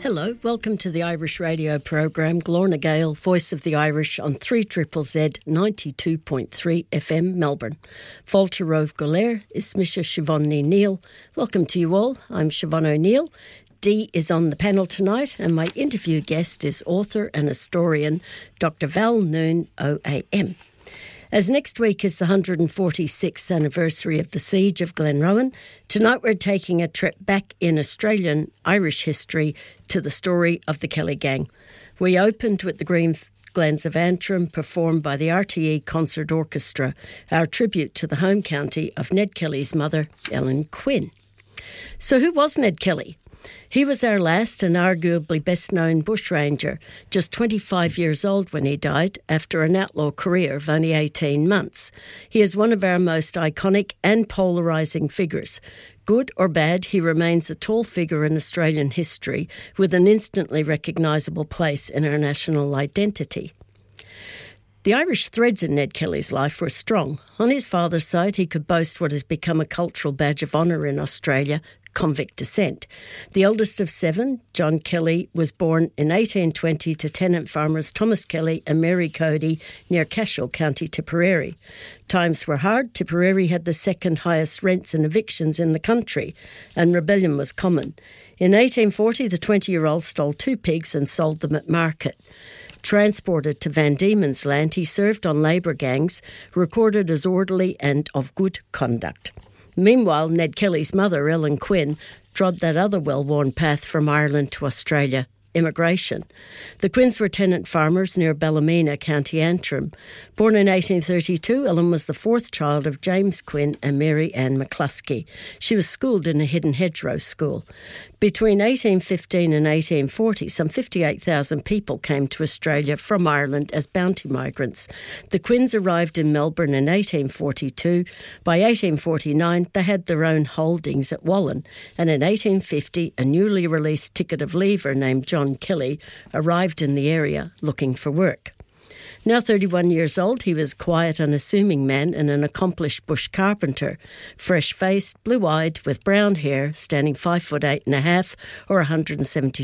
Hello, welcome to the Irish radio programme, Glorna Gale, Voice of the Irish on 3ZZZ 92.3 FM Melbourne. Fáilte Rómh go léir is Misha Siobhan Neal. Welcome to you all. I'm Siobhan O'Neill. Dee is on the panel tonight and my interview guest is author and historian Dr. Val Noon OAM. As next week is the 146th anniversary of the Siege of Glenrowan, tonight we're taking a trip back in Australian Irish history to the story of the Kelly Gang. We opened with the Green Glens of Antrim, performed by the RTE Concert Orchestra, our tribute to the home county of Ned Kelly's mother, Ellen Quinn. So who was Ned Kelly? He was our last and arguably best-known bushranger, just 25 years old when he died after an outlaw career of only 18 months. He is one of our most iconic and polarising figures. Good or bad, he remains a tall figure in Australian history with an instantly recognisable place in our national identity. The Irish threads in Ned Kelly's life were strong. On his father's side, he could boast what has become a cultural badge of honour in Australia, convict descent. The eldest of seven, John Kelly, was born in 1820 to tenant farmers Thomas Kelly and Mary Cody near Cashel, County Tipperary. Times were hard. Tipperary had the second highest rents and evictions in the country, and rebellion was common. In 1840, the 20-year-old stole 2 pigs and sold them at market. Transported to Van Diemen's Land, he served on labour gangs, recorded as orderly and of good conduct. Meanwhile, Ned Kelly's mother, Ellen Quinn, trod that other well-worn path from Ireland to Australia, immigration. The Quinns were tenant farmers near Ballymena, County Antrim. Born in 1832, Ellen was the 4th child of James Quinn and Mary Ann McCluskey. She was schooled in a hidden hedgerow school. Between 1815 and 1840, some 58,000 people came to Australia from Ireland as bounty migrants. The Quinns arrived in Melbourne in 1842. By 1849, they had their own holdings at Wallen, and in 1850, a newly released ticket of leaver named John Kelly arrived in the area looking for work. Now 31 years old, he was a quiet, unassuming man and an accomplished bush carpenter, fresh-faced, blue-eyed, with brown hair, standing 5'8.5" or 172